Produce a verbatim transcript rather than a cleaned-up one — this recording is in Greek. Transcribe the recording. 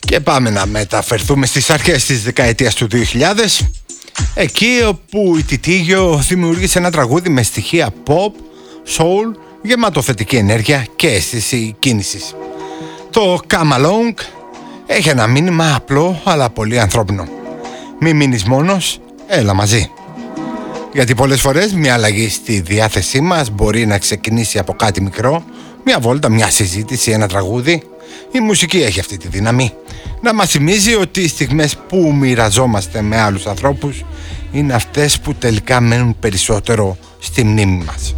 Και πάμε να μεταφερθούμε στις αρχές της δεκαετίας του δύο χιλιάδες, εκεί όπου η Τιτίγιο δημιούργησε ένα τραγούδι με στοιχεία pop, soul, γεμάτο θετική ενέργεια και αίσθηση κίνησης. Το Come Along έχει ένα μήνυμα απλό αλλά πολύ ανθρώπινο. Μη μείνεις μόνος, έλα μαζί. Γιατί πολλές φορές μια αλλαγή στη διάθεσή μας μπορεί να ξεκινήσει από κάτι μικρό, μια βόλτα, μια συζήτηση, ένα τραγούδι. Η μουσική έχει αυτή τη δύναμη να μας θυμίζει ότι οι στιγμές που μοιραζόμαστε με άλλους ανθρώπους είναι αυτές που τελικά μένουν περισσότερο στη μνήμη μας.